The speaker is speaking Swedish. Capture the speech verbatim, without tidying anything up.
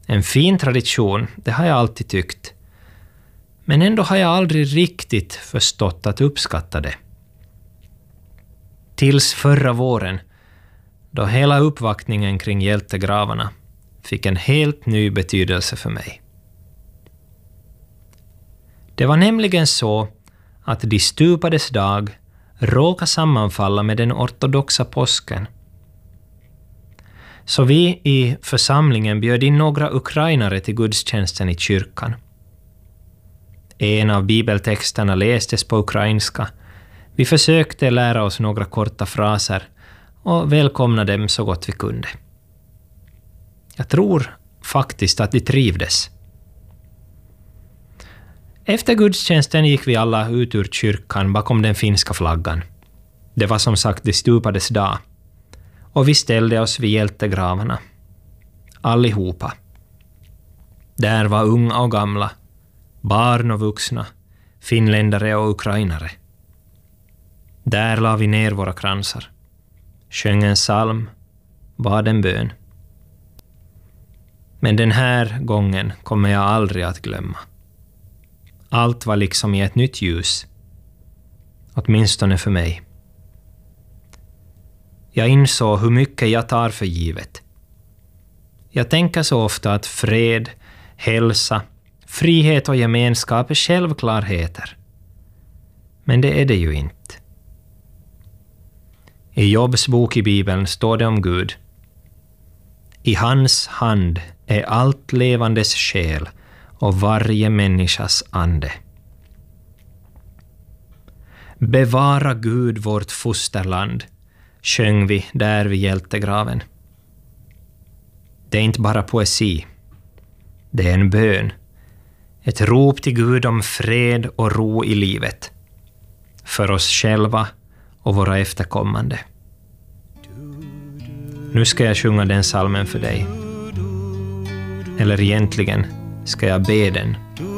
En fin tradition, det har jag alltid tyckt. Men ändå har jag aldrig riktigt förstått att uppskatta det. Tills förra våren, då hela uppvaktningen kring hjältegravarna fick en helt ny betydelse för mig. Det var nämligen så att de stupades dag råkade sammanfalla med den ortodoxa påsken. Så vi i församlingen bjöd in några ukrainare till gudstjänsten i kyrkan. En av bibeltexterna lästes på ukrainska. Vi försökte lära oss några korta fraser och välkomna dem så gott vi kunde. Jag tror faktiskt att de trivdes. Efter gudstjänsten gick vi alla ut ur kyrkan bakom den finska flaggan. Det var som sagt de stupades dag. Och vi ställde oss vid hjältegravarna. Allihopa. Där var unga och gamla, barn och vuxna, finländare och ukrainare. Där la vi ner våra kransar. Sjöng en psalm, bad en bön. Men den här gången kommer jag aldrig att glömma. Allt var liksom i ett nytt ljus. Åtminstone för mig. Jag insåg hur mycket jag tar för givet. Jag tänker så ofta att fred, hälsa, frihet och gemenskap är självklarheter. Men det är det ju inte. I Jobs bok i Bibeln står det om Gud. I hans hand är allt levandes själ och varje människas ande. Bevara Gud vårt fosterland, sjöng vi där vid hjältegraven. Det är inte bara poesi. Det är en bön. Ett rop till Gud om fred och ro i livet. För oss själva och våra efterkommande. Nu ska jag sjunga den psalmen för dig. Eller egentligen ska jag be den